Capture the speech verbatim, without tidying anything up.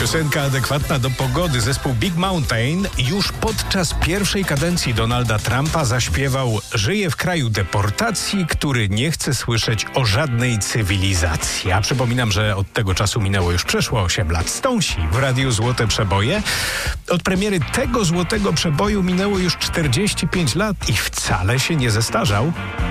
Piosenka adekwatna do pogody. Zespół Big Mountain już podczas pierwszej kadencji Donalda Trumpa zaśpiewał: żyje w kraju deportacji, który nie chce słyszeć o żadnej cywilizacji. A przypominam, że od tego czasu minęło już przeszło osiem lat. Stonesi w Radiu Złote Przeboje. Od premiery tego złotego przeboju minęło już czterdzieści pięć lat i wcale się nie zestarzał.